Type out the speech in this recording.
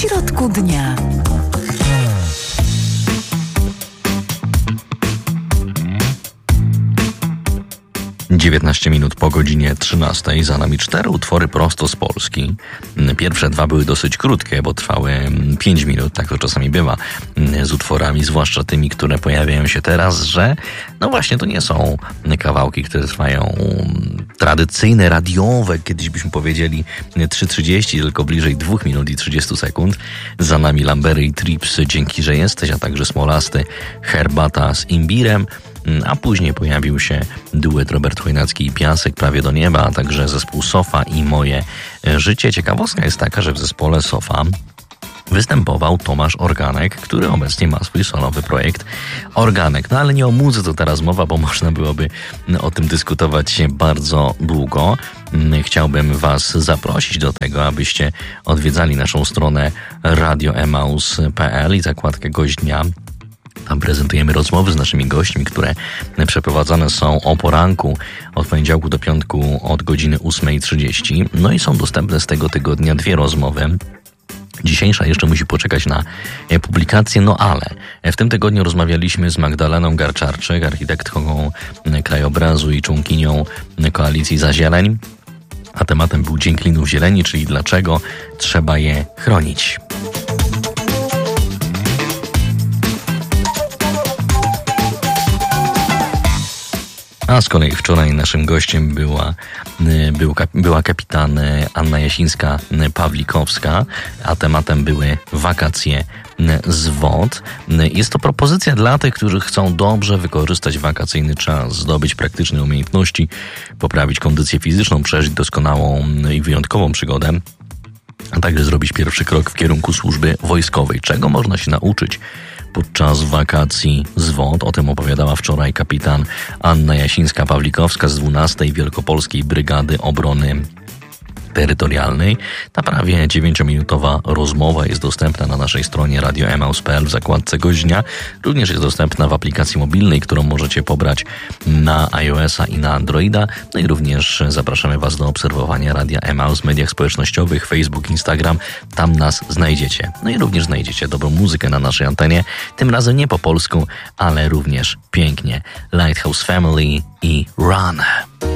środku dnia. 19 minut po godzinie 13. Za nami 4 utwory prosto z Polski. Pierwsze 2 były dosyć krótkie, bo trwały 5 minut, tak to czasami bywa z utworami, zwłaszcza tymi, które pojawiają się teraz, że no właśnie to nie są kawałki, które trwają tradycyjne, radiowe, kiedyś byśmy powiedzieli 3:30, tylko bliżej 2 minut i 30 sekund. Za nami Lambery i Trips, Dzięki, że jesteś, a także Smolasty, Herbata z imbirem. A później pojawił się duet Robert Chojnacki i Piasek, Prawie do nieba, a także zespół Sofa i Moje życie. Ciekawostka jest taka, że w zespole Sofa występował Tomasz Organek, który obecnie ma swój solowy projekt Organek. No ale nie o muzyce teraz mowa, bo można byłoby o tym dyskutować bardzo długo. Chciałbym Was zaprosić do tego, abyście odwiedzali naszą stronę radioemaus.pl i zakładkę Gość Dnia. Tam prezentujemy rozmowy z naszymi gośćmi, które przeprowadzane są o poranku od poniedziałku do piątku od godziny 8:30. No i są dostępne z tego tygodnia 2 rozmowy. Dzisiejsza jeszcze musi poczekać na publikację, no ale w tym tygodniu rozmawialiśmy z Magdaleną Garczarczyk, architektką krajobrazu i członkinią Koalicji za Zieleń. A tematem był Dzień Klinów Zieleni, czyli dlaczego trzeba je chronić. A z kolei wczoraj naszym gościem była kapitan Anna Jasińska-Pawlikowska, a tematem były wakacje z WOT. Jest to propozycja dla tych, którzy chcą dobrze wykorzystać wakacyjny czas, zdobyć praktyczne umiejętności, poprawić kondycję fizyczną, przeżyć doskonałą i wyjątkową przygodę, a także zrobić pierwszy krok w kierunku służby wojskowej. Czego można się nauczyć podczas wakacji z WOT? O tym opowiadała wczoraj kapitan Anna Jasińska-Pawlikowska z 12. Wielkopolskiej Brygady Obrony Terytorialnej. Ta prawie 9-minutowa rozmowa jest dostępna na naszej stronie radioemaus.pl w zakładce Gość Dnia. Również jest dostępna w aplikacji mobilnej, którą możecie pobrać na iOS-a i na Androida. No i również zapraszamy Was do obserwowania Radia Emaus w mediach społecznościowych, Facebook, Instagram. Tam nas znajdziecie. No i również znajdziecie dobrą muzykę na naszej antenie. Tym razem nie po polsku, ale również pięknie. Lighthouse Family i Run.